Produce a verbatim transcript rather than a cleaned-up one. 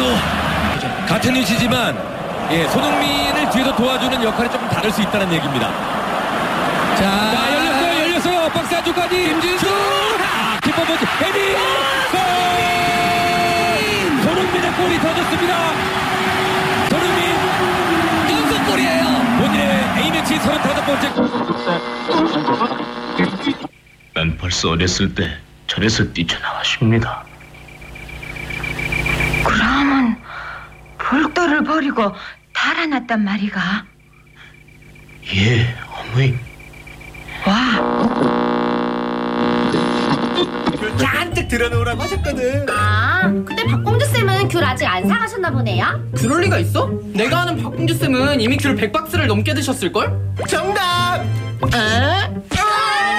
같은 위치지만 예, 손흥민을 뒤에서 도와주는 역할이 조금 다를 수 있다는 얘기입니다. 자, 자 열렸어요, 열렸어요. 박스 안쪽까지 김진수. 아, 키퍼 먼저 헤딩. 골! 손흥민의 골이 터졌습니다. 손흥민 연속골이에요. 본인의 A매치 서른다섯 번째. 난 벌써 어렸을 때 절에서 뛰쳐나왔습니다. 그러면 볼도를 버리고 달아났단 말이가? 예, 어머니. 와. 잔뜩 들어놓으라고 하셨거든. 아, 근데 박공주 쌤은 귤 아직 안 사가셨나 보네요? 그럴 리가 있어? 내가 아는 박공주 쌤은 이미 귤 백 박스를 넘게 드셨을걸? 정답. 에?